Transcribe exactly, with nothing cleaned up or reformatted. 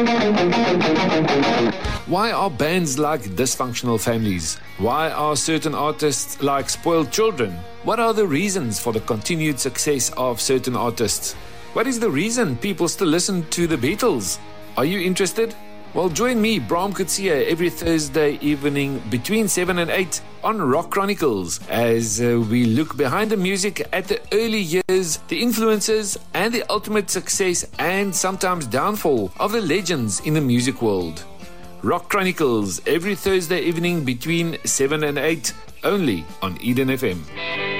Why are bands like dysfunctional families? Why are certain artists like spoiled children? What are the reasons for the continued success of certain artists? What is the reason people still listen to the Beatles? Are you interested? Well, join me, Bram Kutsia, every Thursday evening between seven and eight on Rock Chronicles as uh, we look behind the music at the early years, the influences, and the ultimate success and sometimes downfall of the legends in the music world. Rock Chronicles every Thursday evening between seven and eight, only on Eden F M.